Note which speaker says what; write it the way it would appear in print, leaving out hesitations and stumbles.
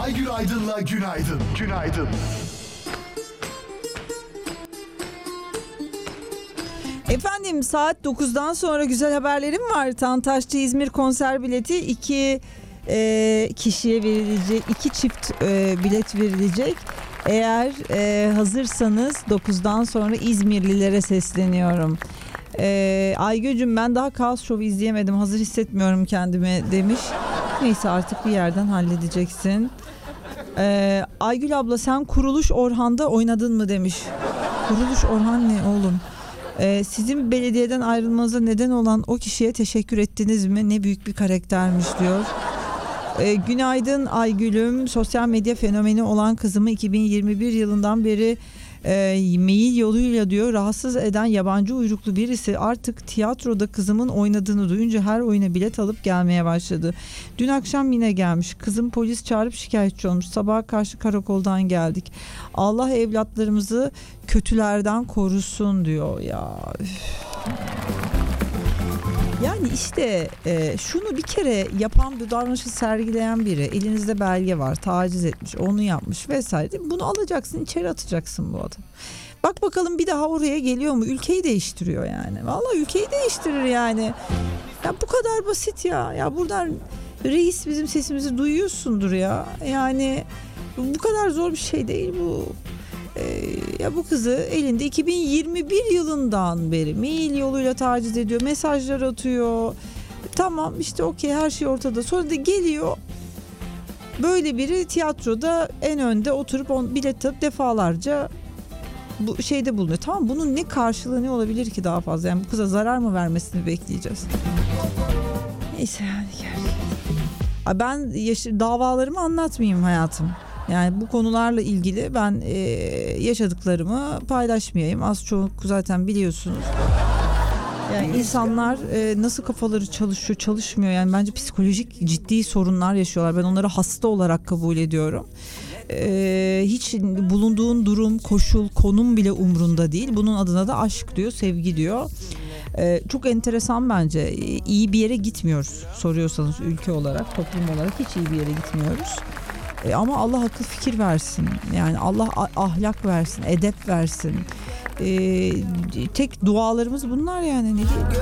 Speaker 1: Aygül Aydın'la Günaydın. Günaydın.
Speaker 2: Efendim saat 9'dan sonra güzel haberlerim var. Tantaşçı İzmir konser bileti 2 kişiye verilecek. 2 çift bilet verilecek. Eğer hazırsanız 9'dan sonra İzmirlilere sesleniyorum. Aygül'cüm ben daha Kaos Show'u izleyemedim. Hazır hissetmiyorum kendimi demiş. Neyse artık bir yerden halledeceksin. Aygül abla sen Kuruluş Orhan'da oynadın mı demiş. Kuruluş Orhan ne oğlum? Sizin belediyeden ayrılmanıza neden olan o kişiye teşekkür ettiniz mi? Ne büyük bir karaktermiş diyor. Günaydın Aygül'üm. Sosyal medya fenomeni olan kızımı 2021 yılından beri mail yoluyla diyor rahatsız eden yabancı uyruklu birisi artık tiyatroda kızımın oynadığını duyunca her oyuna bilet alıp gelmeye başladı. Dün akşam yine gelmiş. Kızım polis çağırıp şikayetçi olmuş. Sabaha karşı karakoldan geldik. Allah evlatlarımızı kötülerden korusun diyor ya. Yani işte şunu bir kere yapan, bir davranışı sergileyen biri, elinizde belge var, taciz etmiş, onu yapmış vesaire. Bunu alacaksın, içeri atacaksın bu adam. Bak bakalım bir daha oraya geliyor mu? Ülkeyi değiştiriyor yani. Vallahi ülkeyi değiştirir yani. Ya bu kadar basit ya. Ya buradan reis bizim sesimizi duyuyorsundur ya. Yani bu kadar zor bir şey değil bu. Ya bu kızı elinde 2021 yılından beri mail yoluyla taciz ediyor, mesajlar atıyor. Tamam işte okey, her şey ortada. Sonra da geliyor böyle biri tiyatroda en önde oturup bilet alıp defalarca bu şeyde bulunuyor. Tamam, bunun ne karşılığı ne olabilir ki daha fazla? Yani bu kıza zarar mı vermesini bekleyeceğiz? Neyse yani ben davalarımı anlatmayayım hayatım. Yani bu konularla ilgili ben yaşadıklarımı paylaşmayayım. Az çok zaten biliyorsunuz. Yani insanlar nasıl kafaları çalışıyor, çalışmıyor. Yani bence psikolojik ciddi sorunlar yaşıyorlar. Ben onları hasta olarak kabul ediyorum. Hiç bulunduğun durum, koşul, konum bile umrunda değil. Bunun adına da aşk diyor, sevgi diyor. Çok enteresan bence. İyi bir yere gitmiyoruz soruyorsanız, ülke olarak, toplum olarak hiç iyi bir yere gitmiyoruz. Ama Allah akıl fikir versin. Yani Allah ahlak versin, edep versin. Tek dualarımız bunlar yani, ne diyeyim?